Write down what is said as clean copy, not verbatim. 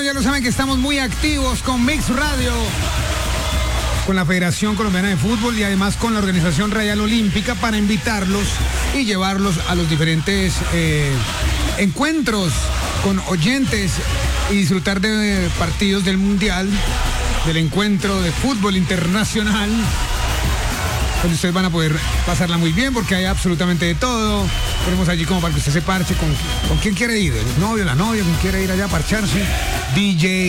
ya lo saben que estamos muy activos con Mix Radio, con la Federación Colombiana de Fútbol y además con la Organización Radial Olímpica para invitarlos y llevarlos a los diferentes encuentros con oyentes y disfrutar de partidos del Mundial, del encuentro de fútbol internacional, donde ustedes van a poder pasarla muy bien porque hay absolutamente de todo. Tenemos allí como para que usted se parche con quién quiere ir, el novio, la novia, quien quiere ir allá a parcharse, DJ,